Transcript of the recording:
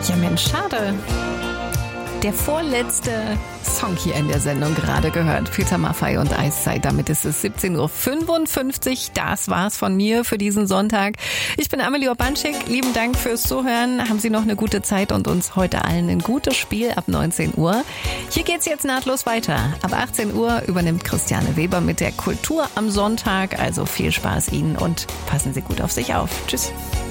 Ja Mensch, schade. Der vorletzte Song hier in der Sendung gerade gehört. Peter Maffay und Eiszeit. Damit ist es 17.55 Uhr. Das war's von mir für diesen Sonntag. Ich bin Amelie Urbanschik. Lieben Dank fürs Zuhören. Haben Sie noch eine gute Zeit und uns heute allen ein gutes Spiel ab 19 Uhr. Hier geht's jetzt nahtlos weiter. Ab 18 Uhr übernimmt Christiane Weber mit der Kultur am Sonntag. Also viel Spaß Ihnen und passen Sie gut auf sich auf. Tschüss.